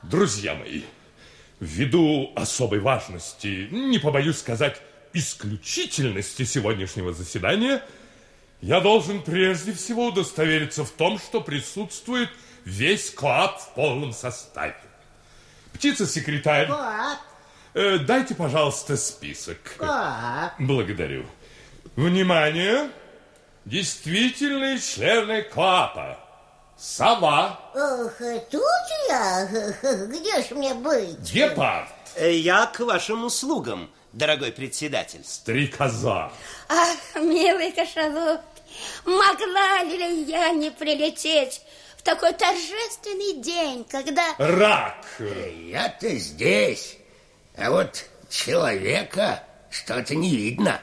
Друзья мои, ввиду особой важности, не побоюсь сказать, исключительности сегодняшнего заседания, я должен прежде всего удостовериться в том, что присутствует весь КоАП в полном составе. Птица-секретарь, дайте, пожалуйста, список. Благодарю. Внимание! Действительные члены КоАПа. Сова. Тут я? Где ж мне быть? Гепард. Я к вашим услугам, дорогой председатель. Стрекоза. Ах, милый кашалот, могла ли я не прилететь в такой торжественный день, когда... Рак. Я-то здесь, а вот человека что-то не видно.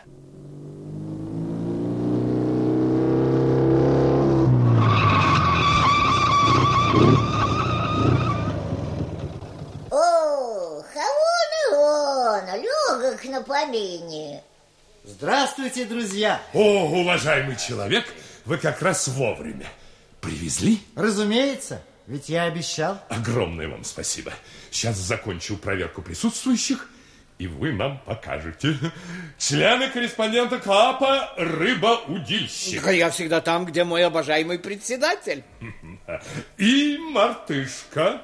Легок на помине. Здравствуйте, друзья. О, уважаемый человек, вы как раз вовремя. Привезли? Разумеется, ведь я обещал. Огромное вам спасибо. Сейчас закончу проверку присутствующих, и вы нам покажете. Члены-корреспондента КоАПа «Рыба-удильщик». Я всегда там, где мой обожаемый председатель. И мартышка.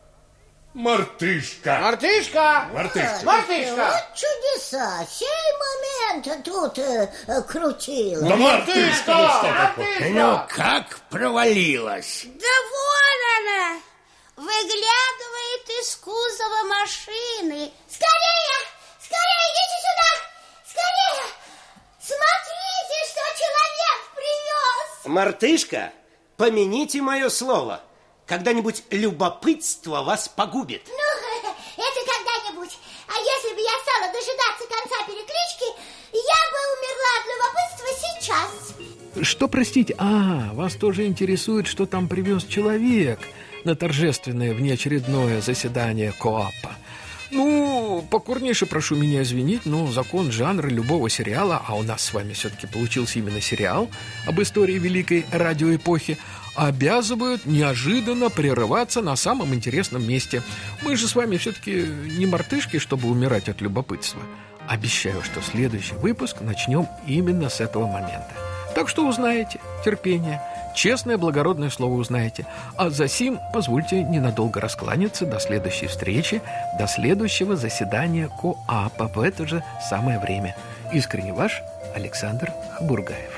Мартышка. Мартышка! Мартышка. Мартышка! Вот чудеса. Сей момент тут крутила. Да мартышка, ну что такое? Ну, как провалилась? Да вон она! Выглядывает из кузова машины. Скорее! Скорее, идите сюда! Скорее! Смотрите, что человек привез! Мартышка, помяните мое слово. Когда-нибудь любопытство вас погубит. Ну, это когда-нибудь. А если бы я стала дожидаться конца переклички, я бы умерла от любопытства сейчас. Что, простите? Вас тоже интересует, что там привез человек на торжественное внеочередное заседание КоАПа. Ну, покорнейше прошу меня извинить, но закон жанра любого сериала, а у нас с вами все-таки получился именно сериал об истории великой радиоэпохи, обязывают неожиданно прерываться на самом интересном месте. Мы же с вами все-таки не мартышки, чтобы умирать от любопытства. Обещаю, что следующий выпуск начнем именно с этого момента. Так что узнаете, терпение, честное благородное слово узнаете. А засим позвольте ненадолго раскланяться до следующей встречи, до следующего заседания КоАПа в это же самое время. Искренне ваш Александр Хабургаев.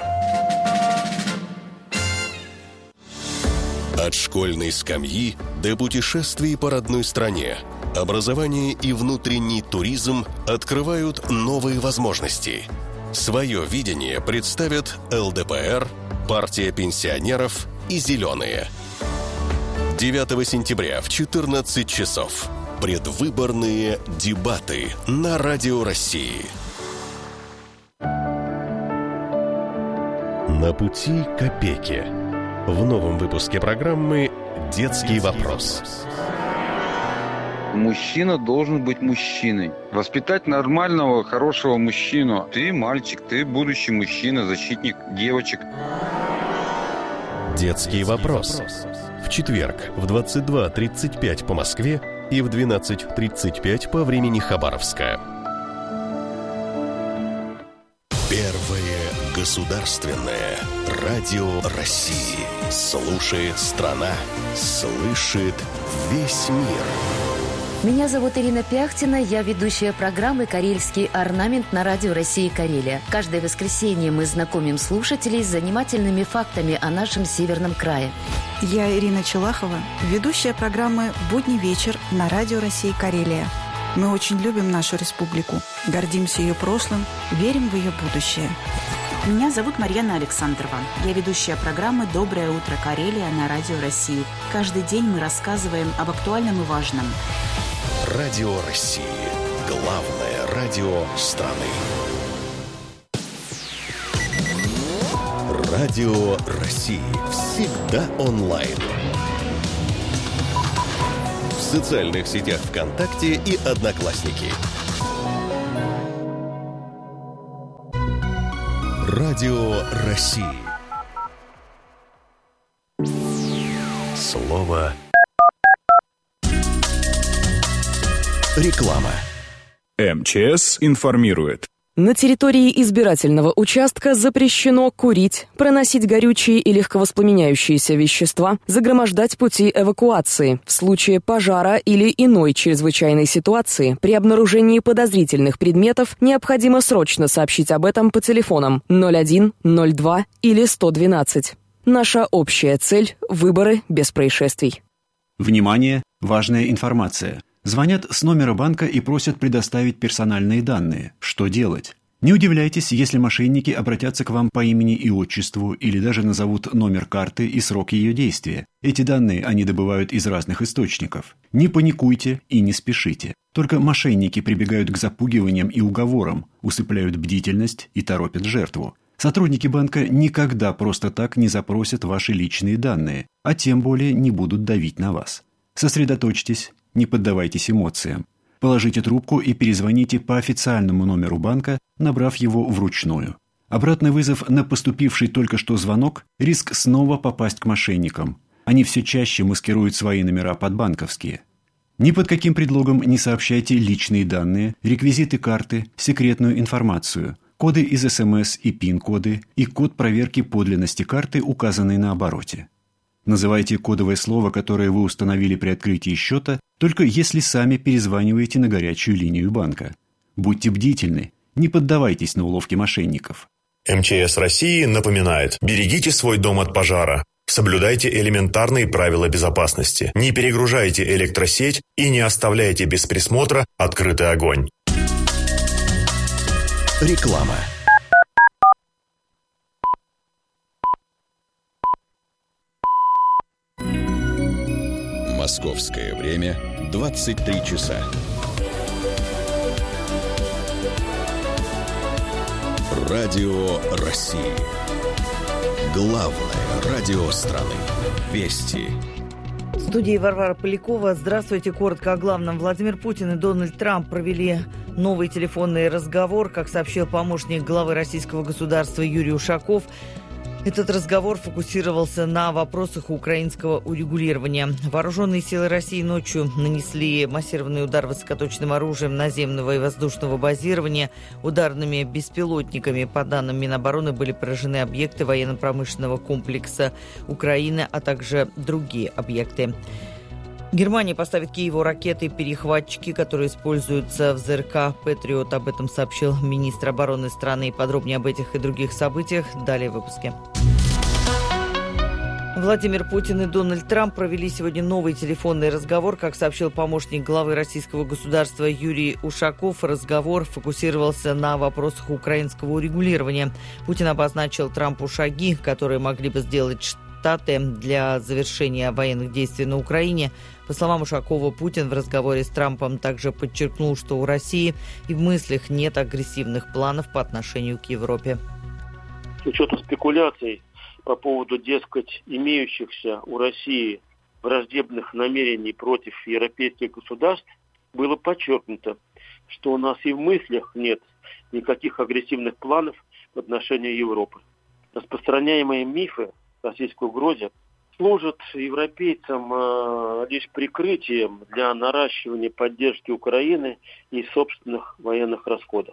От школьной скамьи до путешествий по родной стране. Образование и внутренний туризм открывают новые возможности. Свое видение представят ЛДПР, партия пенсионеров и «Зеленые». 9 сентября в 14 часов. Предвыборные дебаты на Радио России. На пути к опеке. В новом выпуске программы «Детский вопрос». Мужчина должен быть мужчиной. Воспитать нормального, хорошего мужчину. Ты мальчик, ты будущий мужчина, защитник девочек. «Детский вопрос». В четверг в 22:35 по Москве и в 12:35 по времени Хабаровска. Первое государственное радио России. Слушает страна, слышит весь мир. Меня зовут Ирина Пяхтина, я ведущая программы «Карельский орнамент» на Радио России Карелия. Каждое воскресенье мы знакомим слушателей с занимательными фактами о нашем северном крае. Я Ирина Челахова, ведущая программы «Будний вечер» на Радио России Карелия. Мы очень любим нашу республику, гордимся ее прошлым, верим в ее будущее. Меня зовут Марьяна Александрова. Я ведущая программы «Доброе утро, Карелия» на Радио России. Каждый день мы рассказываем об актуальном и важном. Радио России. Главное радио страны. Радио России. Всегда онлайн. В социальных сетях ВКонтакте и Одноклассники. Радио России. Слово Реклама. МЧС информирует. На территории избирательного участка запрещено курить, проносить горючие и легковоспламеняющиеся вещества, загромождать пути эвакуации. В случае пожара или иной чрезвычайной ситуации при обнаружении подозрительных предметов необходимо срочно сообщить об этом по телефонам 01, 02 или 112. Наша общая цель – выборы без происшествий. Внимание! Важная информация. Звонят с номера банка и просят предоставить персональные данные. Что делать? Не удивляйтесь, если мошенники обратятся к вам по имени и отчеству или даже назовут номер карты и срок ее действия. Эти данные они добывают из разных источников. Не паникуйте и не спешите. Только мошенники прибегают к запугиваниям и уговорам, усыпляют бдительность и торопят жертву. Сотрудники банка никогда просто так не запросят ваши личные данные, а тем более не будут давить на вас. Сосредоточьтесь, не поддавайтесь эмоциям. Положите трубку и перезвоните по официальному номеру банка, набрав его вручную. Обратный вызов на поступивший только что звонок – риск снова попасть к мошенникам. Они все чаще маскируют свои номера под банковские. Ни под каким предлогом не сообщайте личные данные, реквизиты карты, секретную информацию, коды из СМС и ПИН-коды и код проверки подлинности карты, указанный на обороте. Называйте кодовое слово, которое вы установили при открытии счета, только если сами перезваниваете на горячую линию банка. Будьте бдительны, не поддавайтесь на уловки мошенников. МЧС России напоминает: берегите свой дом от пожара. Соблюдайте элементарные правила безопасности. Не перегружайте электросеть и не оставляйте без присмотра открытый огонь. Реклама. Московское время 23 часа. Радио России. Главное радио страны. Вести. В студии Варвара Полякова. Здравствуйте. Коротко о главном. Владимир Путин и Дональд Трамп провели новый телефонный разговор, как сообщил помощник главы российского государства Юрий Ушаков. Этот разговор фокусировался на вопросах украинского урегулирования. Вооруженные силы России ночью нанесли массированный удар высокоточным оружием наземного и воздушного базирования. Ударными беспилотниками, по данным Минобороны, были поражены объекты военно-промышленного комплекса Украины, а также другие объекты. Германия поставит Киеву ракеты-перехватчики, которые используются в ЗРК «Патриот». Об этом сообщил министр обороны страны. Подробнее об этих и других событиях далее в выпуске. Владимир Путин и Дональд Трамп провели сегодня новый телефонный разговор. Как сообщил помощник главы российского государства Юрий Ушаков, разговор фокусировался на вопросах украинского урегулирования. Путин обозначил Трампу шаги, которые могли бы сделать Штаты для завершения военных действий на Украине. По словам Ушакова, Путин в разговоре с Трампом также подчеркнул, что у России и в мыслях нет агрессивных планов по отношению к Европе. С учетом спекуляций по поводу, дескать, имеющихся у России враждебных намерений против европейских государств, было подчеркнуто, что у нас и в мыслях нет никаких агрессивных планов в отношении Европы. Распространяемые мифы российской угрозе служат европейцам лишь прикрытием для наращивания поддержки Украины и собственных военных расходов.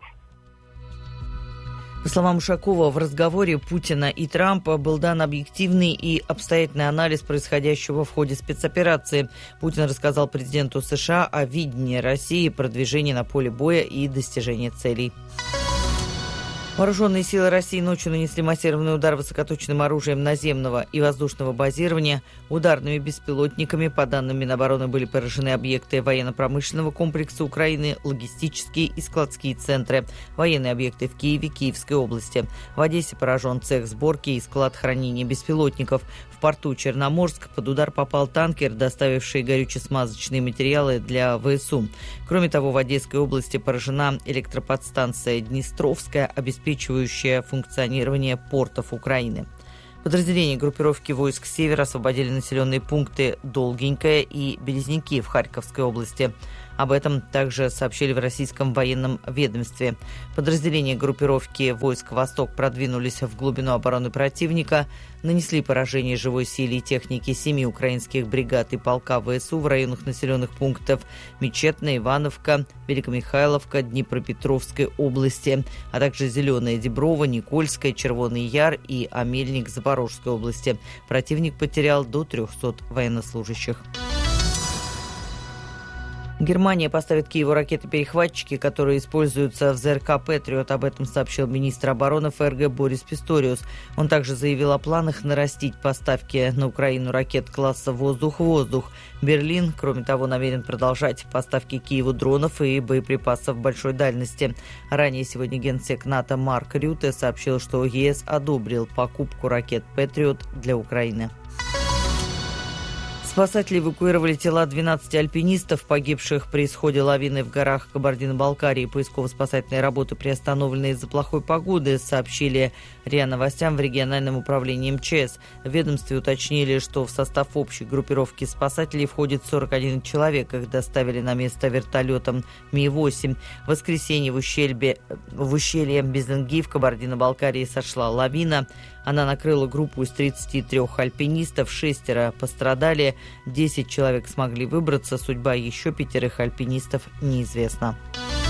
По словам Ушакова, в разговоре Путина и Трампа был дан объективный и обстоятельный анализ происходящего в ходе спецоперации. Путин рассказал президенту США о видении России, продвижении на поле боя и достижении целей. Вооруженные силы России ночью нанесли массированный удар высокоточным оружием наземного и воздушного базирования. Ударными беспилотниками, по данным Минобороны, были поражены объекты военно-промышленного комплекса Украины, логистические и складские центры, военные объекты в Киеве, Киевской области. В Одессе поражен цех сборки и склад хранения беспилотников. В порту Черноморск под удар попал танкер, доставивший горюче-смазочные материалы для ВСУ. Кроме того, в Одесской области поражена электроподстанция Днестровская, обеспечивающая функционирование портов Украины. Подразделения группировки войск «Север» освободили населенные пункты Долгенькое и Березники в Харьковской области. Об этом также сообщили в российском военном ведомстве. Подразделения группировки войск «Восток» продвинулись в глубину обороны противника, нанесли поражение живой силе и технике 7 украинских бригад и полка ВСУ в районах населенных пунктов Мечетная, Ивановка, Великомихайловка, Днепропетровской области, а также Зеленая, Деброво, Никольская, Червоный Яр и Амельник Запорожской области. Противник потерял до 300 военнослужащих. Германия поставит Киеву ракеты-перехватчики, которые используются в ЗРК «Патриот». Об этом сообщил министр обороны ФРГ Борис Писториус. Он также заявил о планах нарастить поставки на Украину ракет класса «Воздух-воздух». Берлин, кроме того, намерен продолжать поставки Киеву дронов и боеприпасов большой дальности. Ранее сегодня генсек НАТО Марк Рюте сообщил, что ЕС одобрил покупку ракет «Патриот» для Украины. Спасатели эвакуировали тела 12 альпинистов, погибших при исходе лавины в горах Кабардино-Балкарии. Поисково-спасательные работы приостановлены из-за плохой погоды, сообщили РИА Новостям в региональном управлении МЧС. В ведомстве уточнили, что в состав общей группировки спасателей входит 41 человек. Их доставили на место вертолетом Ми-8. В воскресенье в ущелье Безенги в Кабардино-Балкарии сошла лавина. Она накрыла группу из 33 альпинистов, 6 пострадали, 10 человек смогли выбраться, судьба еще 5 альпинистов неизвестна.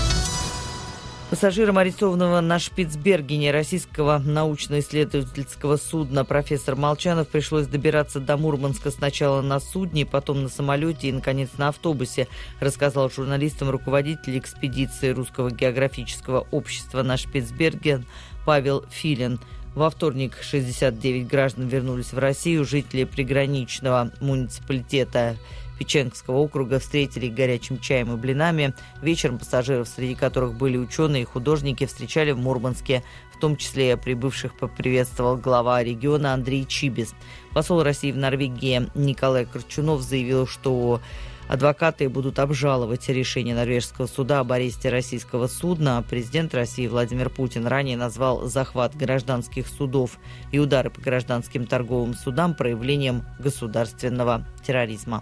Пассажирам арестованного на Шпицбергене российского научно-исследовательского судна профессор Молчанов пришлось добираться до Мурманска сначала на судне, потом на самолете и, наконец, на автобусе, рассказал журналистам руководитель экспедиции Русского географического общества на Шпицберген Павел Филин. Во вторник 69 граждан вернулись в Россию. Жители приграничного муниципалитета Печенгского округа встретили горячим чаем и блинами. Вечером пассажиров, среди которых были ученые и художники, встречали в Мурманске. В том числе прибывших поприветствовал глава региона Андрей Чибис. Посол России в Норвегии Николай Корчунов заявил, что адвокаты будут обжаловать решение норвежского суда об аресте российского судна. Президент России Владимир Путин ранее назвал захват гражданских судов и удары по гражданским торговым судам проявлением государственного терроризма.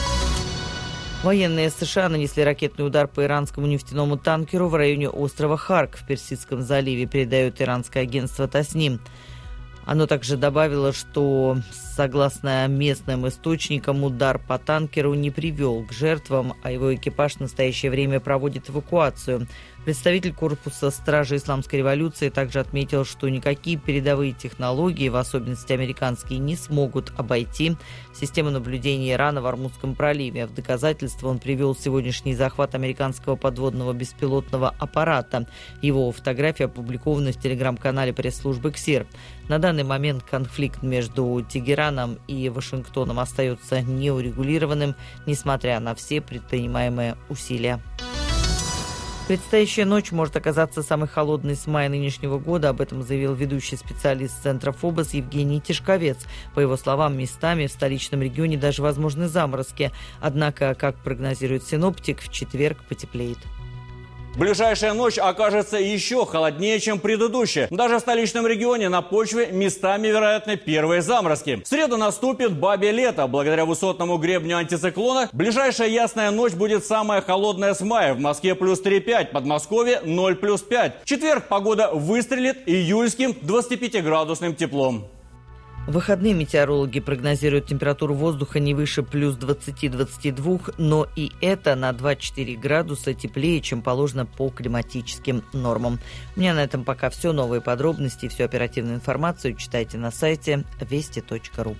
Военные США нанесли ракетный удар по иранскому нефтяному танкеру в районе острова Харк в Персидском заливе, передает иранское агентство Тасним. Оно также добавило, что, согласно местным источникам, удар по танкеру не привел к жертвам, а его экипаж в настоящее время проводит эвакуацию. Представитель корпуса Стражи Исламской революции также отметил, что никакие передовые технологии, в особенности американские, не смогут обойти систему наблюдения Ирана в Ормузском проливе. В доказательство он привел сегодняшний захват американского подводного беспилотного аппарата. Его фотография опубликована в телеграм-канале пресс-службы КСИР. На данный момент конфликт между Тегераном и Вашингтоном остается неурегулированным, несмотря на все предпринимаемые усилия. Предстоящая ночь может оказаться самой холодной с мая нынешнего года. Об этом заявил ведущий специалист Центра ФОБОС Евгений Тишковец. По его словам, местами в столичном регионе даже возможны заморозки. Однако, как прогнозирует синоптик, в четверг потеплеет. Ближайшая ночь окажется еще холоднее, чем предыдущая. Даже в столичном регионе на почве местами вероятны первые заморозки. В среду наступит бабье лето. Благодаря высотному гребню антициклона ближайшая ясная ночь будет самая холодная с мая. В Москве плюс 3,5, в Подмосковье 0 плюс 5. В четверг погода выстрелит июльским 25-градусным теплом. В выходные метеорологи прогнозируют температуру воздуха не выше плюс 20-22, но и это на 2-4 градуса теплее, чем положено по климатическим нормам. У меня на этом пока все. Новые подробности и всю оперативную информацию читайте на сайте вести.ру.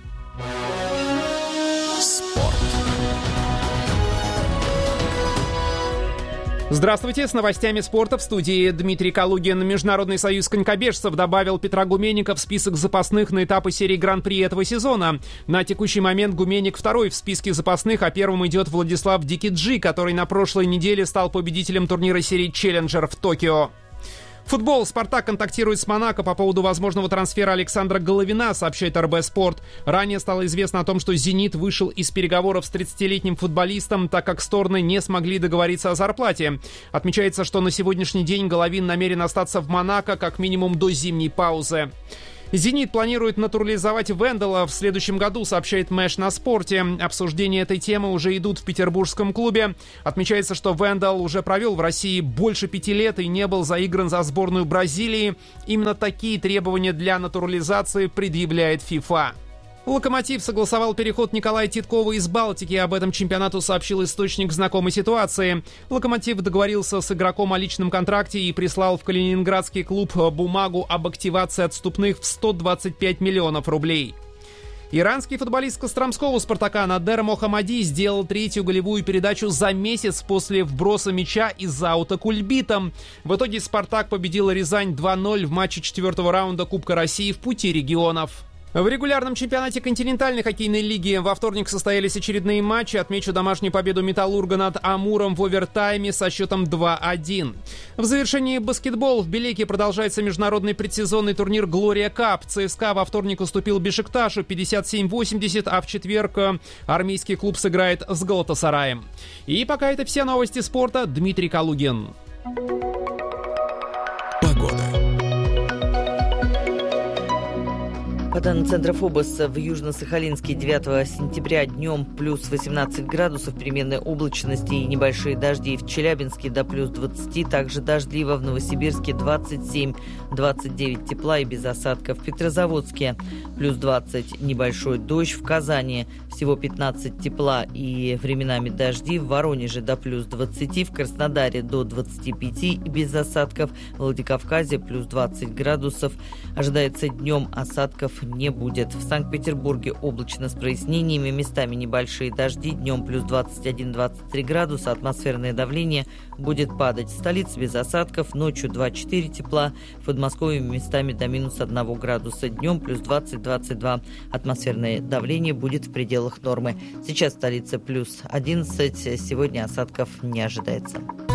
Спорт. Здравствуйте, с новостями спорта в студии Дмитрий Калугин. Международный союз конькобежцев добавил Петра Гуменника в список запасных на этапы серии Гран-при этого сезона. На текущий момент Гуменник второй в списке запасных, а первым идет Владислав Дикиджи, который на прошлой неделе стал победителем турнира серии «Челленджер» в Токио. Футбол. «Спартак» контактирует с «Монако» по поводу возможного трансфера Александра Головина, сообщает РБ Спорт. Ранее стало известно о том, что «Зенит» вышел из переговоров с 30-летним футболистом, так как стороны не смогли договориться о зарплате. Отмечается, что на сегодняшний день Головин намерен остаться в «Монако» как минимум до зимней паузы. «Зенит» планирует натурализовать Венделла в следующем году, сообщает Мэш на спорте. Обсуждения этой темы уже идут в петербургском клубе. Отмечается, что Венделл уже провел в России больше 5 лет и не был заигран за сборную Бразилии. Именно такие требования для натурализации предъявляет ФИФА. «Локомотив» согласовал переход Николая Титкова из Балтики. Об этом чемпионату сообщил источник знакомой ситуации. «Локомотив» договорился с игроком о личном контракте и прислал в калининградский клуб бумагу об активации отступных в 125 миллионов рублей. Иранский футболист Костромского «Спартака» Надер Мохамади сделал третью голевую передачу за месяц после вброса мяча из аута Кульбитом. В итоге «Спартак» победил Рязань 2-0 в матче 4-го раунда Кубка России в пути регионов. В регулярном чемпионате континентальной хоккейной лиги во вторник состоялись очередные матчи. Отмечу домашнюю победу «Металлурга» над «Амуром» в овертайме со счетом 2-1. В завершении баскетбола в Белеке продолжается международный предсезонный турнир «Глория Кап». ЦСКА во вторник уступил Бешикташу 57-80, а в четверг армейский клуб сыграет с Галатасараем. И пока это все новости спорта. Дмитрий Калугин. По данным Центра ФОБОС, в Южно-Сахалинске 9 сентября днем плюс 18 градусов, переменная облачность и небольшие дожди. В Челябинске до плюс 20, также дождливо. В Новосибирске 27-29 тепла и без осадков. В Петрозаводске плюс 20, небольшой дождь. В Казани всего 15 тепла и временами дожди. В Воронеже до плюс 20, в Краснодаре до 25 и без осадков. В Владикавказе плюс 20 градусов. Ожидается днем осадков не будет. В Санкт-Петербурге облачно с прояснениями, местами небольшие дожди, днем плюс 21-23 градуса, атмосферное давление будет падать. В столице без осадков, ночью 2-4 тепла, в Подмосковье местами до минус 1 градуса, днем плюс 20-22, атмосферное давление будет в пределах нормы. Сейчас в столице плюс 11, сегодня осадков не ожидается.